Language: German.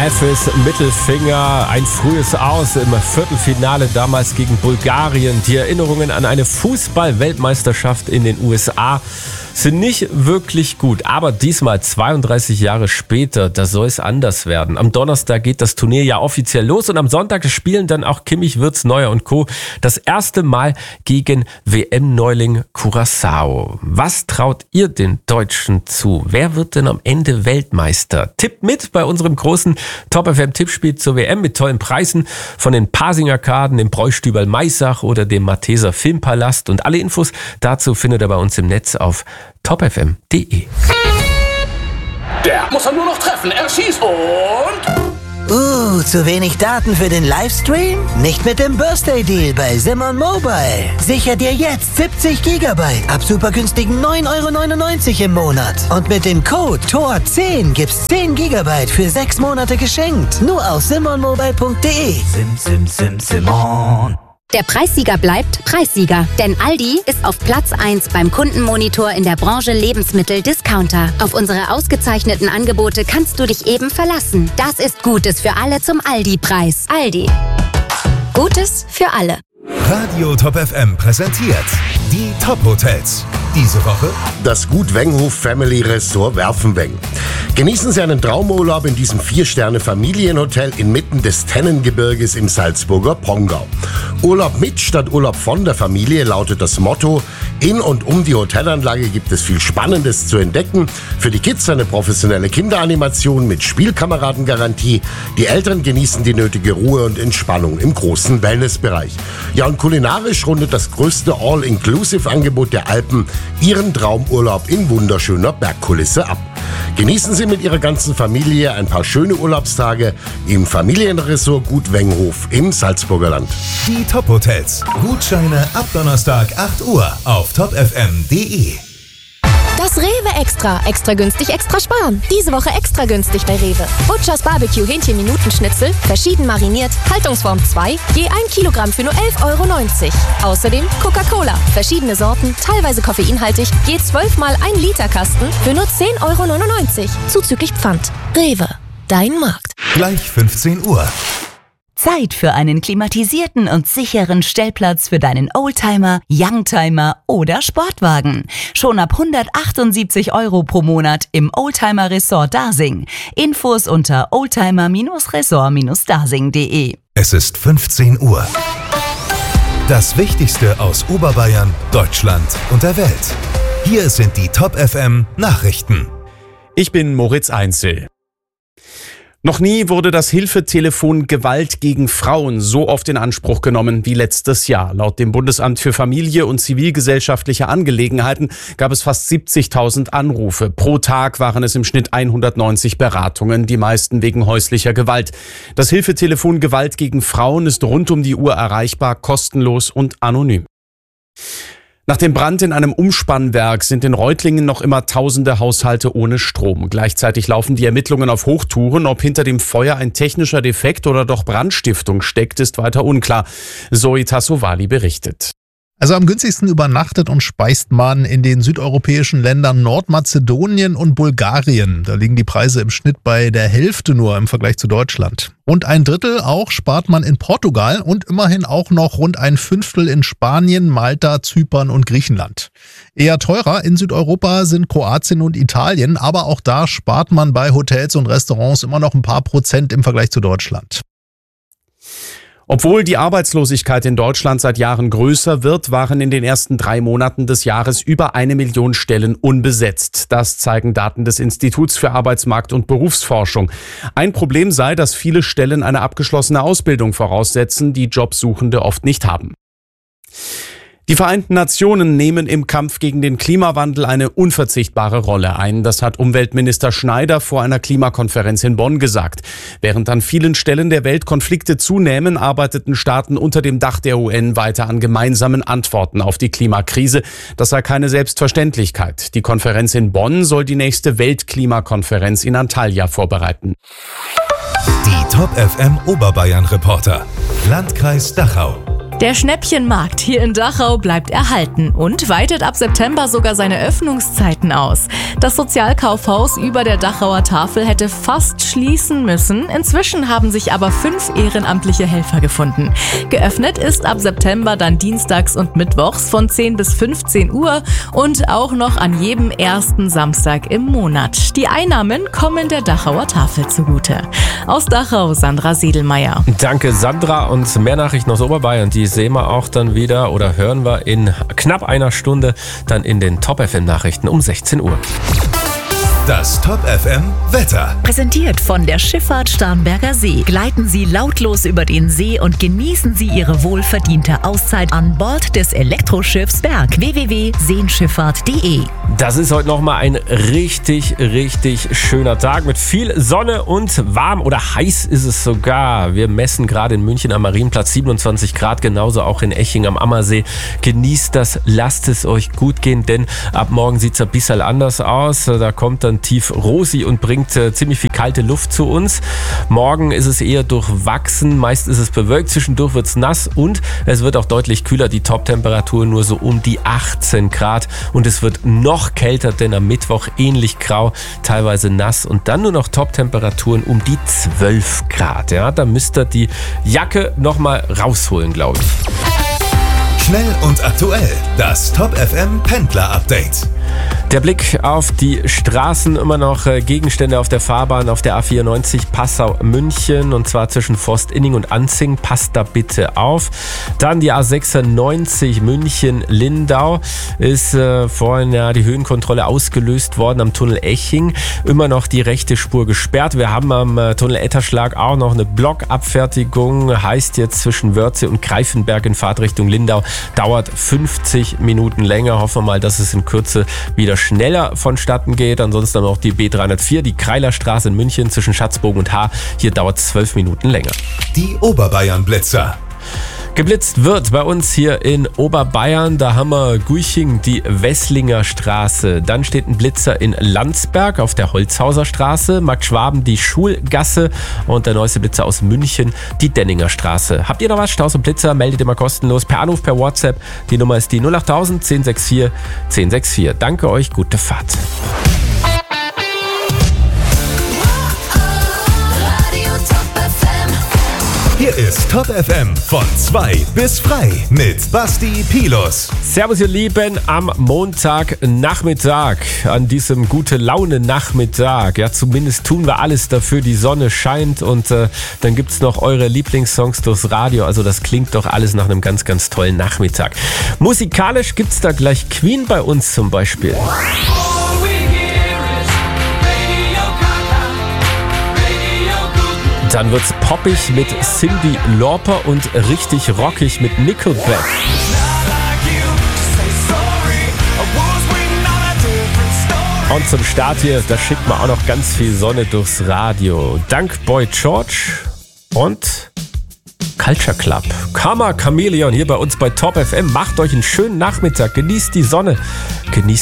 Memphis, Mittelfinger, ein frühes Aus im Viertelfinale damals gegen Bulgarien. Die Erinnerungen an eine Fußball-Weltmeisterschaft in den USA sind nicht wirklich gut. Aber diesmal, 32 Jahre später, da soll es anders werden. Am Donnerstag geht das Turnier ja offiziell los und am Sonntag spielen dann auch Kimmich, Wirtz, Neuer und Co. das erste Mal gegen WM-Neuling Curaçao. Was traut ihr den Deutschen zu? Wer wird denn am Ende Weltmeister? Tippt mit bei unserem großen Top-FM-Tippspiel zur WM mit tollen Preisen von den Pasing-Arkaden, dem Bräustüberl Maisach oder dem Malteser Filmpalast. Und alle Infos dazu findet ihr bei uns im Netz auf topfm.de. Der muss er nur noch treffen. Er schießt und... zu wenig Daten für den Livestream? Nicht mit dem Birthday Deal bei Simon Mobile. Sicher dir jetzt 70 GB ab super günstigen 9,99 € im Monat. Und mit dem Code TOR10 gibt's 10 GB für 6 Monate geschenkt. Nur auf simonmobile.de. Simon. Der Preissieger bleibt Preissieger, denn Aldi ist auf Platz 1 beim Kundenmonitor in der Branche Lebensmittel-Discounter. Auf unsere ausgezeichneten Angebote kannst du dich eben verlassen. Das ist Gutes für alle zum Aldi-Preis. Aldi. Gutes für alle. Radio Top FM präsentiert die Top-Hotels. Diese Woche das Gut Wenghof Family Resort Werfenweng. Genießen Sie einen Traumurlaub in diesem 4-Sterne-Familienhotel inmitten des Tennengebirges im Salzburger Pongau. Urlaub mit statt Urlaub von der Familie lautet das Motto. In und um die Hotelanlage gibt es viel Spannendes zu entdecken. Für die Kids eine professionelle Kinderanimation mit Spielkameradengarantie. Die Eltern genießen die nötige Ruhe und Entspannung im großen Wellnessbereich. Ja, und kulinarisch rundet das größte All-Inclusive-Angebot der Alpen Ihren Traumurlaub in wunderschöner Bergkulisse ab. Genießen Sie mit Ihrer ganzen Familie ein paar schöne Urlaubstage im Familienresort Gut Wenghof im Salzburger Land. die Top-Hotels. Gutscheine ab Donnerstag 8 Uhr auf topfm.de. Das Rewe Extra. Extra günstig, extra sparen. Diese Woche extra günstig bei Rewe. Butchers Barbecue Hähnchen-Minutenschnitzel, verschieden mariniert, Haltungsform 2, je 1 Kilogramm für nur 11,90 €. Außerdem Coca-Cola, verschiedene Sorten, teilweise koffeinhaltig, je 12 mal 1 Liter Kasten für nur 10,99 €. Zuzüglich Pfand. Rewe. Dein Markt. Gleich 15 Uhr. Zeit für einen klimatisierten und sicheren Stellplatz für deinen Oldtimer, Youngtimer oder Sportwagen. Schon ab 178 € pro Monat im Oldtimer Resort Dasing. Infos unter oldtimer-resort-dasing.de. Es ist 15 Uhr. Das Wichtigste aus Oberbayern, Deutschland und der Welt. Hier sind die Top FM Nachrichten. Ich bin Moritz Einzel. Noch nie wurde das Hilfetelefon Gewalt gegen Frauen so oft in Anspruch genommen wie letztes Jahr. Laut dem Bundesamt für Familie und zivilgesellschaftliche Angelegenheiten gab es fast 70.000 Anrufe. Pro Tag waren es im Schnitt 190 Beratungen, die meisten wegen häuslicher Gewalt. Das Hilfetelefon Gewalt gegen Frauen ist rund um die Uhr erreichbar, kostenlos und anonym. Nach dem Brand in einem Umspannwerk sind in Reutlingen noch immer tausende Haushalte ohne Strom. Gleichzeitig laufen die Ermittlungen auf Hochtouren. Ob hinter dem Feuer ein technischer Defekt oder doch Brandstiftung steckt, ist weiter unklar. Zoe Tassovali berichtet. Also am günstigsten übernachtet und speist man in den südeuropäischen Ländern Nordmazedonien und Bulgarien. Da liegen die Preise im Schnitt bei der Hälfte nur im Vergleich zu Deutschland. Und 1/3 auch spart man in Portugal und immerhin auch noch rund 1/5 in Spanien, Malta, Zypern und Griechenland. Eher teurer in Südeuropa sind Kroatien und Italien, aber auch da spart man bei Hotels und Restaurants immer noch ein paar Prozent im Vergleich zu Deutschland. Obwohl die Arbeitslosigkeit in Deutschland seit Jahren größer wird, waren in den ersten 3 Monaten des Jahres über 1 Million Stellen unbesetzt. Das zeigen Daten des Instituts für Arbeitsmarkt- und Berufsforschung. Ein Problem sei, dass viele Stellen eine abgeschlossene Ausbildung voraussetzen, die Jobsuchende oft nicht haben. Die Vereinten Nationen nehmen im Kampf gegen den Klimawandel eine unverzichtbare Rolle ein. Das hat Umweltminister Schneider vor einer Klimakonferenz in Bonn gesagt. Während an vielen Stellen der Welt Konflikte zunehmen, arbeiteten Staaten unter dem Dach der UN weiter an gemeinsamen Antworten auf die Klimakrise. Das sei keine Selbstverständlichkeit. Die Konferenz in Bonn soll die nächste Weltklimakonferenz in Antalya vorbereiten. Die Top FM Oberbayern Reporter. Landkreis Dachau. Der Schnäppchenmarkt hier in Dachau bleibt erhalten und weitet ab September sogar seine Öffnungszeiten aus. Das Sozialkaufhaus über der Dachauer Tafel hätte fast schließen müssen. Inzwischen haben sich aber 5 ehrenamtliche Helfer gefunden. Geöffnet ist ab September dann dienstags und mittwochs von 10 bis 15 Uhr und auch noch an jedem ersten Samstag im Monat. Die Einnahmen kommen der Dachauer Tafel zugute. Aus Dachau, Sandra Siedelmeier. Danke, Sandra. Und mehr Nachrichten aus Oberbayern, die sehen wir auch dann wieder oder hören wir in knapp einer Stunde dann in den Top FM Nachrichten um 16 Uhr. Das Top FM Wetter. Präsentiert von der Schifffahrt Starnberger See. Gleiten Sie lautlos über den See und genießen Sie Ihre wohlverdiente Auszeit an Bord des Elektroschiffs Berg. www.seenschifffahrt.de. Das ist heute nochmal ein richtig, richtig schöner Tag mit viel Sonne und warm oder heiß ist es sogar. Wir messen gerade in München am Marienplatz 27 Grad, genauso auch in Eching am Ammersee. Genießt das, lasst es euch gut gehen, denn ab morgen sieht es ein bisschen anders aus. Da kommt dann tief Rosi und bringt ziemlich viel kalte Luft zu uns. Morgen ist es eher durchwachsen, meist ist es bewölkt, zwischendurch wird es nass und es wird auch deutlich kühler. Die Top-Temperatur nur so um die 18 Grad und es wird noch kälter, denn am Mittwoch ähnlich grau, teilweise nass und dann nur noch Top-Temperaturen um die 12 Grad. Ja, da müsst ihr die Jacke nochmal rausholen, glaube ich. Schnell und aktuell. Das Top FM Pendler Update. Der Blick auf die Straßen, immer noch Gegenstände auf der Fahrbahn auf der A94 Passau-München und zwar zwischen Forstinning und Anzing. Passt da bitte auf. Dann die A96 München-Lindau ist vorhin ja die Höhenkontrolle ausgelöst worden am Tunnel Eching. Immer noch die rechte Spur gesperrt. Wir haben am Tunnel Etterschlag auch noch eine Blockabfertigung. Heißt jetzt zwischen Wörze und Greifenberg in Fahrtrichtung Lindau. Dauert 50 Minuten länger. Hoffen wir mal, dass es in Kürze wieder schneller vonstatten geht. Ansonsten haben wir auch die B304, die Kreilerstraße in München zwischen Schatzbogen und Haar. Hier dauert 12 Minuten länger. Die Oberbayern-Blitzer. Geblitzt wird bei uns hier in Oberbayern. Da haben wir Guiching, die Wesslinger Straße. Dann steht ein Blitzer in Landsberg auf der Holzhauser Straße. Max Schwaben, die Schulgasse. Und der neueste Blitzer aus München, die Denninger Straße. Habt ihr noch was? Staus und Blitzer? Meldet ihr mal kostenlos per Anruf, per WhatsApp. Die Nummer ist die 08000 1064 1064. Danke euch, gute Fahrt. Hier ist Top FM von 2 bis frei mit Basti Pilus. Servus ihr Lieben, am Montagnachmittag, an diesem Gute-Laune-Nachmittag. Ja, zumindest tun wir alles dafür, die Sonne scheint und dann gibt's noch eure Lieblingssongs durchs Radio. Also das klingt doch alles nach einem ganz, ganz tollen Nachmittag. Musikalisch gibt's da gleich Queen bei uns zum Beispiel. Dann wird's poppig mit Cyndi Lauper und richtig rockig mit Nickelback. Und zum Start hier, da schickt man auch noch ganz viel Sonne durchs Radio. Dank Boy George und Culture Club. Karma Chameleon hier bei uns bei Top FM. Macht euch einen schönen Nachmittag. Genießt die Sonne. Genießt